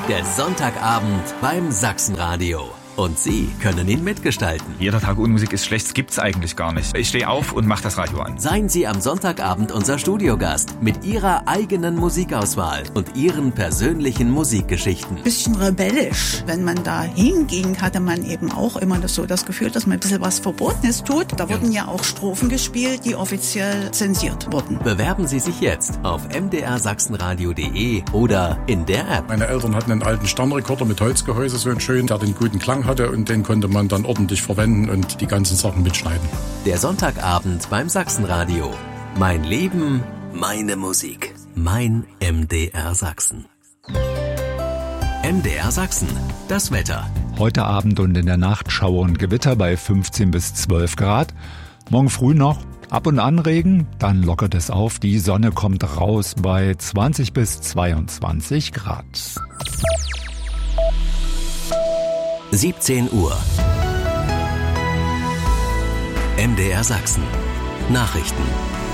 Der Sonntagabend beim Sachsenradio. Und Sie können ihn mitgestalten. Jeder Tag ohne Musik ist schlecht, das gibt's eigentlich gar nicht. Ich stehe auf und mache das Radio an. Seien Sie am Sonntagabend unser Studiogast mit Ihrer eigenen Musikauswahl und Ihren persönlichen Musikgeschichten. Bisschen rebellisch. Wenn man da hinging, hatte man eben auch immer das Gefühl, dass man ein bisschen was Verbotenes tut. Da wurden ja auch Strophen gespielt, die offiziell zensiert wurden. Bewerben Sie sich jetzt auf mdrsachsenradio.de oder in der App. Meine Eltern hatten einen alten Sternrekorder mit Holzgehäuse, so einen schönen, der den guten Klang hatte, und den konnte man dann ordentlich verwenden und die ganzen Sachen mitschneiden. Der Sonntagabend beim Sachsenradio. Mein Leben, meine Musik. Mein MDR Sachsen. MDR Sachsen. Das Wetter. Heute Abend und in der Nacht Schauer und Gewitter bei 15 bis 12 Grad. Morgen früh noch ab und an Regen, dann lockert es auf. Die Sonne kommt raus bei 20 bis 22 Grad. 17 Uhr. MDR Sachsen. Nachrichten.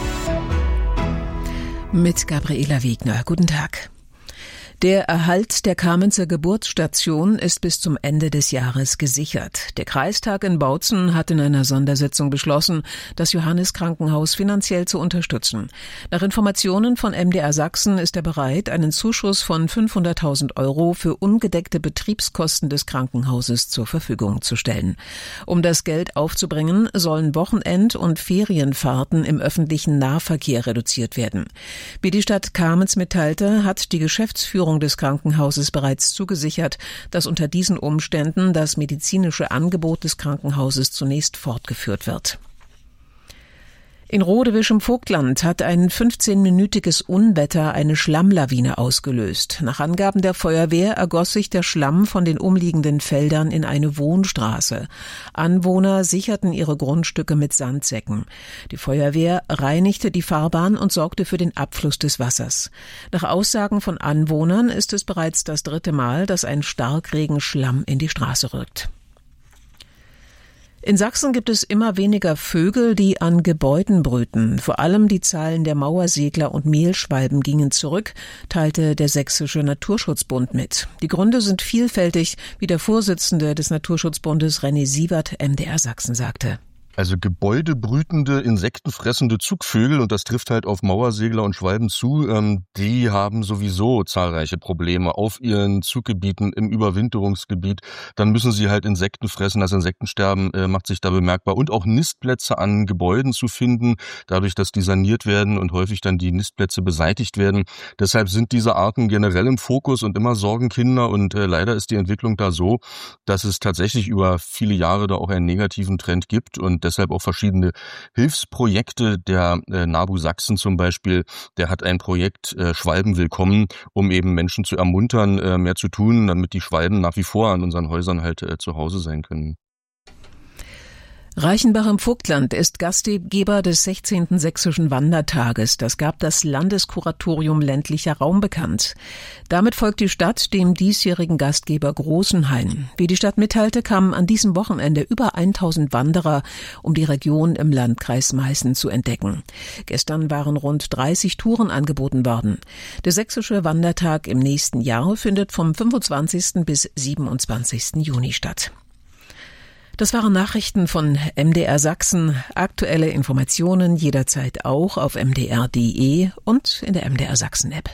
Mit Gabriela Wegner. Guten Tag. Der Erhalt der Kamenzer Geburtsstation ist bis zum Ende des Jahres gesichert. Der Kreistag in Bautzen hat in einer Sondersitzung beschlossen, das Johannes-Krankenhaus finanziell zu unterstützen. Nach Informationen von MDR Sachsen ist er bereit, einen Zuschuss von 500.000 € für ungedeckte Betriebskosten des Krankenhauses zur Verfügung zu stellen. Um das Geld aufzubringen, sollen Wochenend- und Ferienfahrten im öffentlichen Nahverkehr reduziert werden. Wie die Stadt Kamenz mitteilte, hat die Geschäftsführung des Krankenhauses bereits zugesichert, dass unter diesen Umständen das medizinische Angebot des Krankenhauses zunächst fortgeführt wird. In Rodewisch im Vogtland hat ein 15-minütiges Unwetter eine Schlammlawine ausgelöst. Nach Angaben der Feuerwehr ergoss sich der Schlamm von den umliegenden Feldern in eine Wohnstraße. Anwohner sicherten ihre Grundstücke mit Sandsäcken. Die Feuerwehr reinigte die Fahrbahn und sorgte für den Abfluss des Wassers. Nach Aussagen von Anwohnern ist es bereits das 3. Mal, dass ein Starkregen-Schlamm in die Straße rückt. In Sachsen gibt es immer weniger Vögel, die an Gebäuden brüten. Vor allem die Zahlen der Mauersegler und Mehlschwalben gingen zurück, teilte der Sächsische Naturschutzbund mit. Die Gründe sind vielfältig, wie der Vorsitzende des Naturschutzbundes René Sievert MDR Sachsen sagte. Also gebäudebrütende, insektenfressende Zugvögel, und das trifft halt auf Mauersegler und Schwalben zu, die haben sowieso zahlreiche Probleme auf ihren Zuggebieten, im Überwinterungsgebiet. Dann müssen sie halt Insekten fressen, das Insektensterben macht sich da bemerkbar. Und auch Nistplätze an Gebäuden zu finden, dadurch, dass die saniert werden und häufig dann die Nistplätze beseitigt werden. Deshalb sind diese Arten generell im Fokus und immer Sorgenkinder, und leider ist die Entwicklung da so, dass es tatsächlich über viele Jahre da auch einen negativen Trend gibt, und deshalb auch verschiedene Hilfsprojekte. Der NABU Sachsen zum Beispiel, der hat ein Projekt Schwalben willkommen, um eben Menschen zu ermuntern, mehr zu tun, damit die Schwalben nach wie vor an unseren Häusern halt zu Hause sein können. Reichenbach im Vogtland ist Gastgeber des 16. Sächsischen Wandertages. Das gab das Landeskuratorium ländlicher Raum bekannt. Damit folgt die Stadt dem diesjährigen Gastgeber Großenhain. Wie die Stadt mitteilte, kamen an diesem Wochenende über 1000 Wanderer, um die Region im Landkreis Meißen zu entdecken. Gestern waren rund 30 Touren angeboten worden. Der Sächsische Wandertag im nächsten Jahr findet vom 25. bis 27. Juni statt. Das waren Nachrichten von MDR Sachsen. Aktuelle Informationen jederzeit auch auf mdr.de und in der MDR Sachsen App.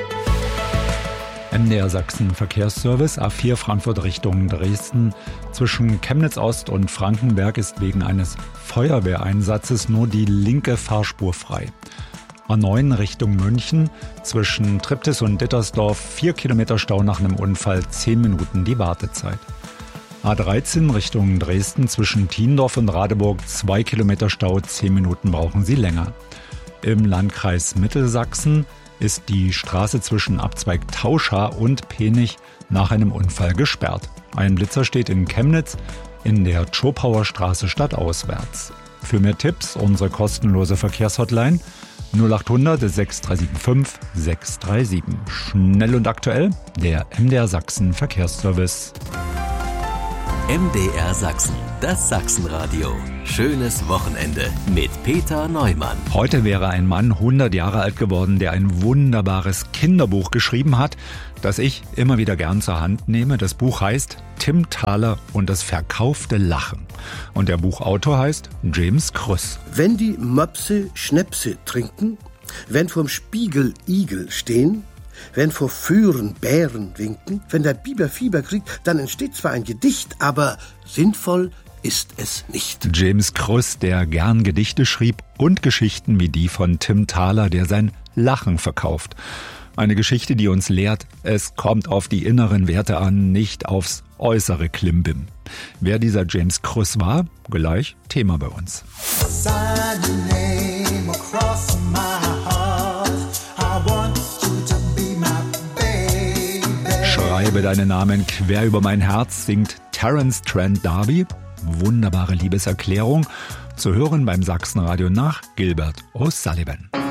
MDR Sachsen Verkehrsservice A4 Frankfurt Richtung Dresden. Zwischen Chemnitz Ost und Frankenberg ist wegen eines Feuerwehreinsatzes nur die linke Fahrspur frei. A9 Richtung München. Zwischen Triptis und Dittersdorf 4 Kilometer Stau nach einem Unfall, 10 Minuten die Wartezeit. A13 Richtung Dresden zwischen Thiendorf und Radeburg 2 Kilometer Stau, 10 Minuten brauchen Sie länger. Im Landkreis Mittelsachsen ist die Straße zwischen Abzweig Tauscha und Penich nach einem Unfall gesperrt. Ein Blitzer steht in Chemnitz in der Tschopauer Straße stadtauswärts. Für mehr Tipps unsere kostenlose Verkehrshotline 0800 6375 637. Schnell und aktuell, der MDR Sachsen Verkehrsservice. MDR Sachsen, das Sachsenradio. Schönes Wochenende mit Peter Neumann. Heute wäre ein Mann 100 Jahre alt geworden, der ein wunderbares Kinderbuch geschrieben hat, das ich immer wieder gern zur Hand nehme. Das Buch heißt Tim Thaler und das verkaufte Lachen. Und der Buchautor heißt James Krüss. Wenn die Möpse Schnäpse trinken, wenn vorm Spiegel Igel stehen, wenn vor Föhren Bären winken, wenn der Biber Fieber kriegt, dann entsteht zwar ein Gedicht, aber sinnvoll ist es nicht. James Krüss, der gern Gedichte schrieb und Geschichten wie die von Tim Thaler, der sein Lachen verkauft. Eine Geschichte, die uns lehrt, es kommt auf die inneren Werte an, nicht aufs äußere Klimbim. Wer dieser James Krüss war, gleich Thema bei uns. Schreibe deinen Namen quer über mein Herz, singt Terence Trent D'Arby. Wunderbare Liebeserklärung. Zu hören beim Sachsenradio nach Gilbert O'Sullivan.